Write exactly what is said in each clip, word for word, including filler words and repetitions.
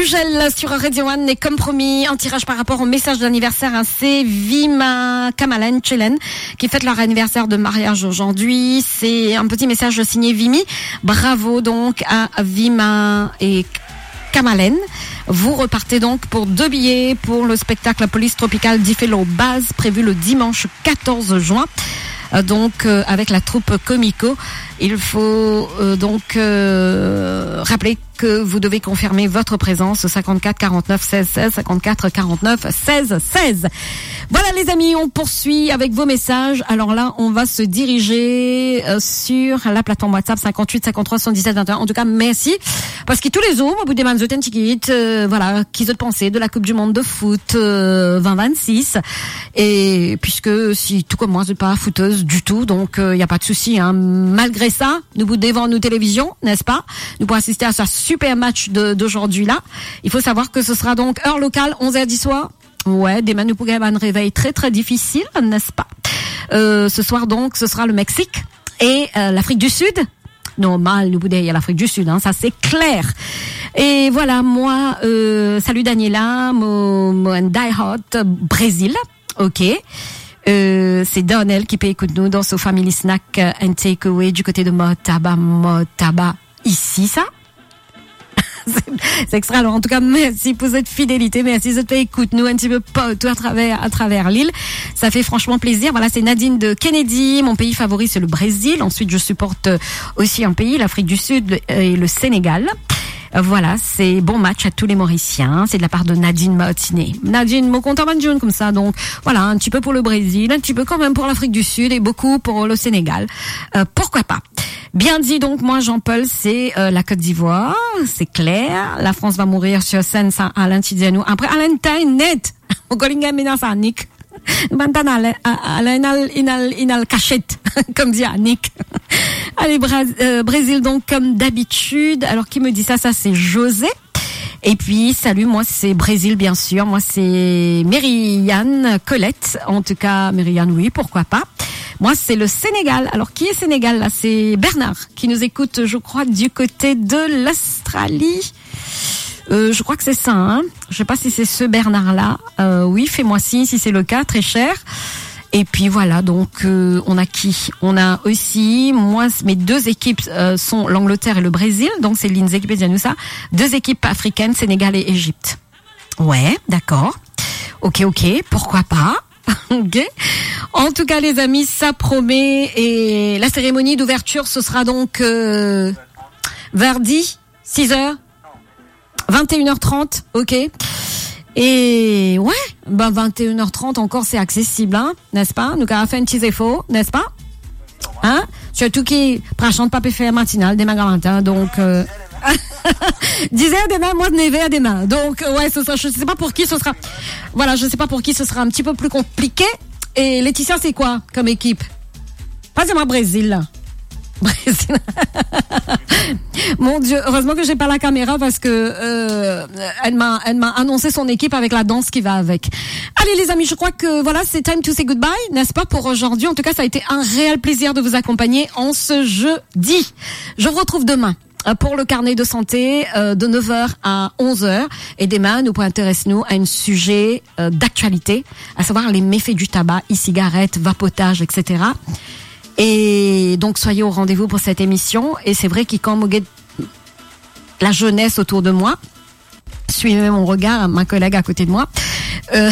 Ugel sur Radio One et comme promis, un tirage par rapport au message d'anniversaire, hein, c'est Vima Kamalen Chelen qui fête leur anniversaire de mariage aujourd'hui. C'est un petit message signé Vimi. Bravo donc à Vima et Kamalen. Vous repartez donc pour deux billets pour le spectacle Police Tropicale d'Ifelo Base prévu le dimanche quatorze juin. Donc euh, avec la troupe Comico, il faut euh, donc euh, rappeler que vous devez confirmer votre présence au cinquante-quatre quarante-neuf seize seize, cinquante-quatre quarante-neuf seize seize. Voilà les amis, on poursuit avec vos messages. Alors là, on va se diriger euh, sur la plateforme WhatsApp cinquante-huit cinquante-trois soixante-dix-sept vingt et un. En tout cas, merci parce que tous les jours, au bout des manzoten tickets, euh, voilà, qui se penser de la Coupe du Monde de foot euh, vingt vingt-six. Et puisque si tout comme moi, je suis pas footeuse du tout, donc il euh, y a pas de souci. Hein. Malgré ça, nous vous devant nos télévisions, n'est-ce pas? Nous pourrons assister à ce super match de, d'aujourd'hui là. Il faut savoir que ce sera donc heure locale, onze heures dix soir. Ouais, demain nous pourrons avoir un réveil très très difficile, n'est-ce pas? Euh, ce soir donc, ce sera le Mexique et euh, l'Afrique du Sud. Normal, nous pourrons y a l'Afrique du Sud, hein, ça c'est clair. Et voilà, moi, euh, salut Daniela, mon, mon die hot Brésil, ok. Euh, c'est Donnell qui peut écouter nous dans ce Family Snack and Takeaway du côté de Motaba, Motaba, ici ça. c'est, c'est extra. Alors en tout cas, merci pour cette fidélité, merci de écouter nous un petit peu partout à travers à travers l'île. Ça fait franchement plaisir. Voilà, c'est Nadine de Kennedy. Mon pays favori c'est le Brésil. Ensuite, je supporte aussi un pays, l'Afrique du Sud et le Sénégal. Voilà, c'est bon match à tous les Mauriciens. C'est de la part de Nadine Martinet. Nadine, mon compte en jaune comme ça. Donc, voilà, un petit peu pour le Brésil, un petit peu quand même pour l'Afrique du Sud et beaucoup pour le Sénégal. Euh, pourquoi pas? Bien dit, donc, moi, Jean-Paul, c'est euh, la Côte d'Ivoire. C'est clair. La France va mourir sur scène, ça, Alain Tidianou. Après, Alain Tain, net. Au Golinga, Ménard, ça, Nick. Alain, Alain, Inal, Inal, cachette, comme dit Annick. Allez, Bra- euh, Brésil, donc, comme d'habitude. Alors, qui me dit ça? Ça, c'est José. Et puis, salut, moi, c'est Brésil, bien sûr. Moi, c'est Myriane Colette. En tout cas, Myriane, oui, pourquoi pas. Moi, c'est le Sénégal. Alors, qui est Sénégal, là? C'est Bernard, qui nous écoute, je crois, du côté de l'Australie. Euh, je crois que c'est ça, hein. Je sais pas si c'est ce Bernard-là. Euh, oui, fais-moi signe si c'est le cas, très cher. Et puis voilà, donc euh, on a qui? On a aussi, moi, mes deux équipes euh, sont l'Angleterre et le Brésil, donc c'est l'Inzéquipe et Janoussa. Deux équipes africaines, Sénégal et Égypte. Ouais, d'accord. Ok, ok, pourquoi pas? Ok. En tout cas, les amis, ça promet. Et la cérémonie d'ouverture, ce sera donc euh, vers dix, six heures, vingt et une heures trente, ok. Et ouais, ben vingt et une heures trente encore c'est accessible, hein, n'est-ce pas? Nous avons fait un petit effort, n'est-ce pas? Hein? Surtout qui prachante pas faire matinale demain matin, donc euh... dix heures demain, moi de neuf heures demain. Donc ouais, ce sera, je sais pas pour qui ce sera. Voilà, je sais pas pour qui ce sera un petit peu plus compliqué. Et Laetitia, c'est quoi comme équipe? Pas moi Brésil là. Brésil. Mon Dieu, heureusement que j'ai pas la caméra parce que euh, elle m'a elle m'a annoncé son équipe avec la danse qui va avec. Allez les amis, je crois que voilà, c'est time to say goodbye, n'est-ce pas, pour aujourd'hui. En tout cas, ça a été un réel plaisir de vous accompagner en ce jeudi. Je vous retrouve demain pour le carnet de santé euh, de neuf heures à onze heures. Et demain, nous pourrons intéresser nous à un sujet euh, d'actualité, à savoir les méfaits du tabac, e-cigarettes, vapotage, et cetera. Et donc, soyez au rendez-vous pour cette émission. Et c'est vrai qu'il quand la jeunesse autour de moi, suivez mon regard, ma collègue à côté de moi, euh,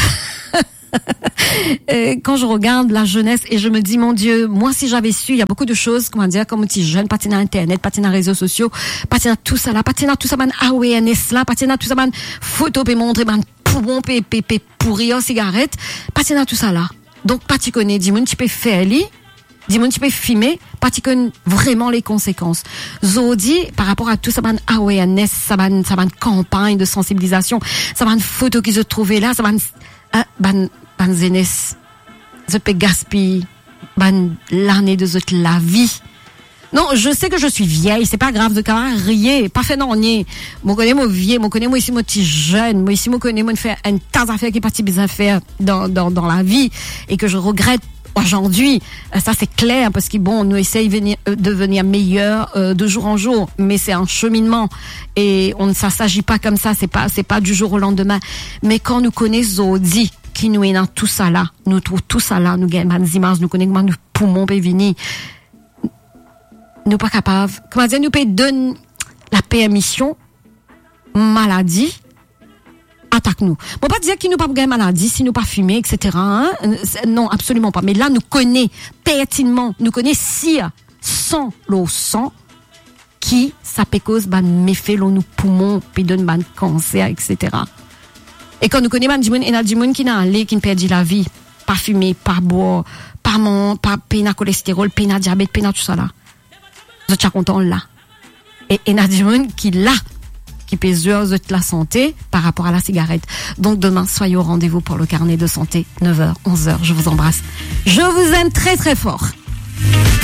quand je regarde la jeunesse et je me dis, mon Dieu, moi, si j'avais su, il y a beaucoup de choses, comment dire, comme petit jeune, patina internet, patina réseaux sociaux, patina tout ça là, patina tout ça, man, awareness là, patina tout ça, man, photo, pe montrer, man, poumon, pe, pe, pe, pourri en cigarette, patina tout ça là. Donc, pas tu connais, dis-moi, tu peux faire, li, dis-moi, tu peux filmer, pas tu connais vraiment les conséquences. Zodi, par rapport à tout ça, man, awareness, ça man, ça man, campagne de sensibilisation, ça man, photo qui se trouvait là, ça man, ah, ban, ban zenes, je peux gaspiller, ban, l'année de zot, la vie. Non, je sais que je suis vieille, c'est pas grave, de quand même rier, pas fait non, ni, moi connais moi vieille, moi connais moi ici moi petit jeune, moi ici moi connais moi faire un tas d'affaires qui est parti des affaires dans, dans, dans la vie, et que je regrette aujourd'hui, ça c'est clair parce que bon, nous essayons de devenir meilleurs euh, de jour en jour, mais c'est un cheminement et on ne ça s'agit pas comme ça, c'est pas c'est pas du jour au lendemain. Mais quand nous connaissons Zodi qui nous est dans tout ça là, nous trouvons tout ça là, nous gagnons des images, nous connaissons nos poumons pévini, nous pas capables. Comment dire, nous peut donner la permission maladie. Attaque-nous. Bon, pas dire qu'il nous pas gagner maladie, si nous pas fumer, et cetera. Hein? Non, absolument pas. Mais là, nous connaît pertinemment, nous connaît si sans l'eau sang qui ça peut cause ban méfait l'eau nous poumons puis donne ban cancer, et cetera. Et quand nous connaît ban du monde, et du monde qui n'a allé, qui perdit la vie, pas fumer, pas boire, pas mon, pas péna cholestérol, péna diabète, péna tout ça là. Vous êtes content là. Et et n'a du monde qui là. Qui pèse de la santé par rapport à la cigarette. Donc demain, soyez au rendez-vous pour le carnet de santé, neuf heures, onze heures. Je vous embrasse. Je vous aime très très fort.